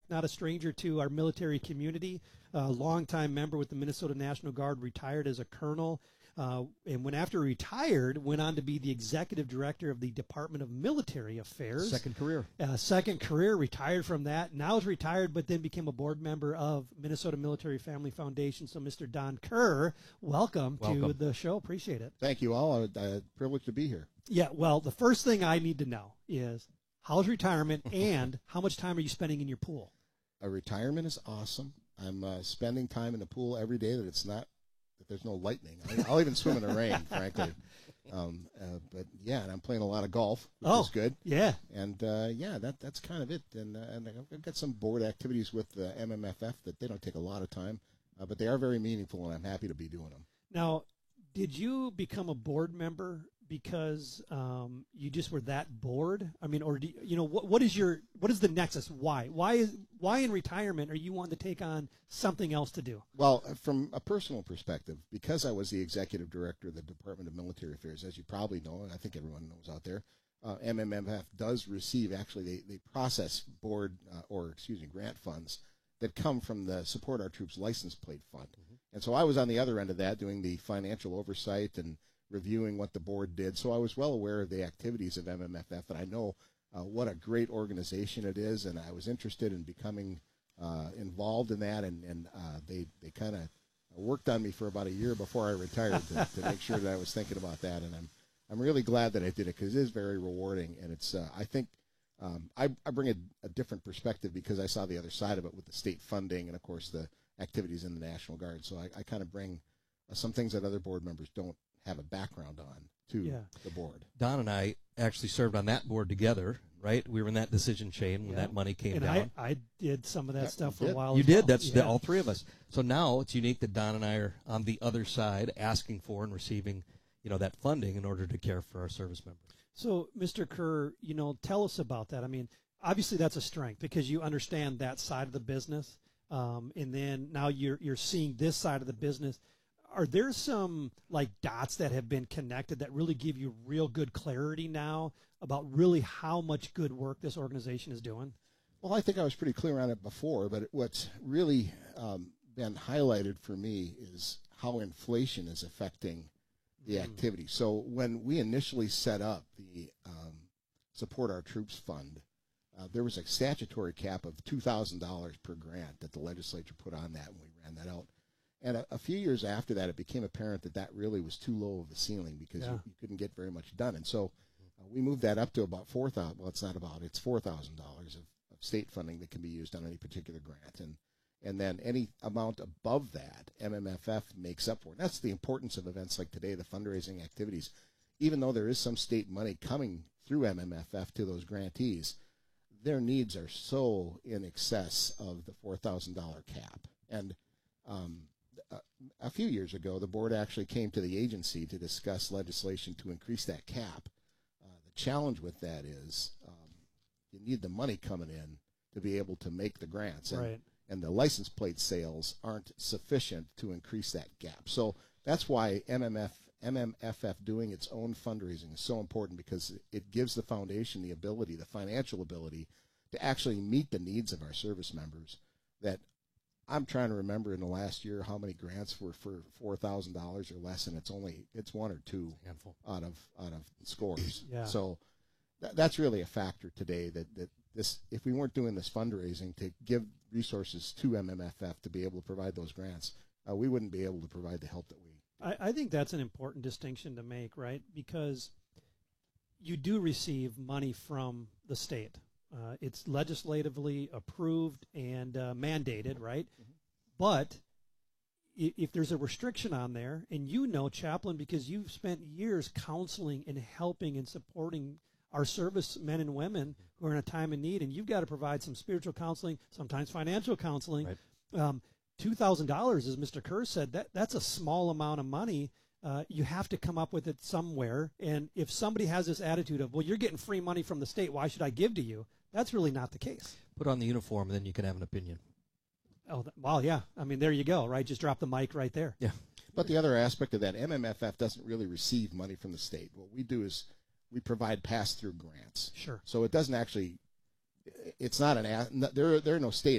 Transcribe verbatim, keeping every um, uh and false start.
not a stranger to our military community, a longtime member with the Minnesota National Guard, retired as a colonel. Uh, and when after retired, went on to be the executive director of the Department of Military Affairs. Second career. Uh, second career, retired from that. Now is retired, but then became a board member of Minnesota Military Family Foundation. So, Mister Don Kerr, welcome, welcome. to the show. Appreciate it. Thank you all. Uh, uh, privileged to be here. Yeah, well, the first thing I need to know is how's retirement and how much time are you spending in your pool? A retirement is awesome. I'm uh, spending time in the pool every day that it's not, that there's no lightning. I, I'll even swim in the rain, frankly. Um, uh, but yeah, and I'm playing a lot of golf, which oh, is good. Yeah. And uh, yeah, that that's kind of it. And, uh, and I've got some board activities with the M M F F that they don't take a lot of time, uh, but they are very meaningful, and I'm happy to be doing them. Now, did you become a board member because um, you just were that bored? I mean, or do you, you know what? What is your what is the nexus? Why? Why is why in retirement are you wanting to take on something else to do? Well, from a personal perspective, because I was the executive director of the Department of Military Affairs, as you probably know, and I think everyone knows out there, uh, M M F F does receive actually they they process board uh, or excuse me grant funds that come from the Support Our Troops License Plate Fund, mm-hmm. and so I was on the other end of that doing the financial oversight and reviewing what the board did. So I was well aware of the activities of M M F F, and I know uh, what a great organization it is, and I was interested in becoming uh, involved in that, and, and uh, they, they kind of worked on me for about a year before I retired to, to make sure that I was thinking about that, and I'm I'm really glad that I did it because it is very rewarding, and it's uh, I think um, I, I bring a, a different perspective because I saw the other side of it with the state funding and, of course, the activities in the National Guard. So I, I kind of bring uh, some things that other board members don't have a background on to yeah. the board. Don and I actually served on that board together, right? We were in that decision chain when yeah. that money came and down. I, I did some of that yeah, stuff for did. a while. You as did. Well. That's yeah. the, all three of us. So now it's unique that Don and I are on the other side asking for and receiving, you know, that funding in order to care for our service members. So, Mister Kerr, you know, tell us about that. I mean, obviously that's a strength because you understand that side of the business, um, and then now you're you're seeing this side of the business. Are there some like dots that have been connected that really give you real good clarity now about really how much good work this organization is doing? Well, I think I was pretty clear on it before, but what's really um, been highlighted for me is how inflation is affecting the Mm. activity. So when we initially set up the um, Support Our Troops Fund, uh, there was a statutory cap of two thousand dollars per grant that the legislature put on that when we ran that out. And a, a few years after that, it became apparent that that really was too low of a ceiling because Yeah. you, you couldn't get very much done. And so uh, we moved that up to about four thousand dollars. Well, it's not about, it's four thousand dollars of, of state funding that can be used on any particular grant. And and then any amount above that, M M F F makes up for. And that's the importance of events like today, the fundraising activities. Even though there is some state money coming through M M F F to those grantees, their needs are so in excess of the four thousand dollars cap. And um, a, a few years ago, the board actually came to the agency to discuss legislation to increase that cap. Uh, the challenge with that is um, you need the money coming in to be able to make the grants. And, Right. and the license plate sales aren't sufficient to increase that gap. So that's why M M F, M M F F doing its own fundraising is so important because it gives the foundation the ability, the financial ability, to actually meet the needs of our service members. That I'm trying to remember in the last year how many grants were for four thousand dollars or less, and it's only it's one or two Handful. out of out of scores. Yeah. So th- that's really a factor today. That that this if we weren't doing this fundraising to give resources to M M F F to be able to provide those grants, uh, we wouldn't be able to provide the help that we. I, I think that's an important distinction to make, right? Because you do receive money from the state. Uh, it's legislatively approved and uh, mandated, right? Mm-hmm. But i- if there's a restriction on there, and you know, Chaplain, because you've spent years counseling and helping and supporting our service men and women who are in a time of need, and you've got to provide some spiritual counseling, sometimes financial counseling. Right. Um, two thousand dollars, as Mister Kerr said, that that's a small amount of money. Uh, you have to come up with it somewhere. And if somebody has this attitude of, well, you're getting free money from the state, why should I give to you? That's really not the case. Put on the uniform, and then you can have an opinion. Oh, th- well, yeah. I mean, there you go, right? Just drop the mic right there. Yeah. But the other aspect of that, M M F F doesn't really receive money from the state. What we do is we provide pass-through grants. Sure. So it doesn't actually, it's not an, a- there, there are no state